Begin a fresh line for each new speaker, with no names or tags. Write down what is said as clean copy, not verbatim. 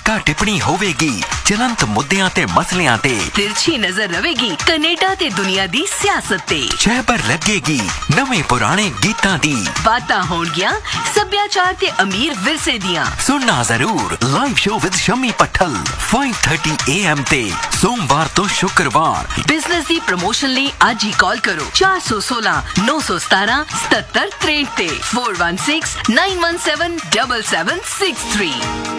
ਟੀਕਾ ਟਿੱਪਣੀ ਹੋਵੇਗੀ ਚਲੰਤ ਮੁੱਦਿਆਂ ਤੇ ਮਸਲਿਆਂ ਤੇ।
तिरछी नजर रहेगी कनेडा ते दुनिया दी सियासत ते।
ਛਹਿਬਰ ਲੱਗੇਗੀ ਨਵੇਂ ਪੁਰਾਣੇ ਗੀਤਾਂ ਦੀ।
बातां होणगियां सभ्याचार ते अमीर विरसे दियां।
सुनना जरूर live show with Shammi Pattal 5:30 AM ते सोमवार तो शुक्रवार।
बिजनेस दी प्रमोशन ਲਈ ਅੱਜ ਹੀ ਕਾਲ ਕਰੋ 416 917 77 63 ਤੇ 4169177763।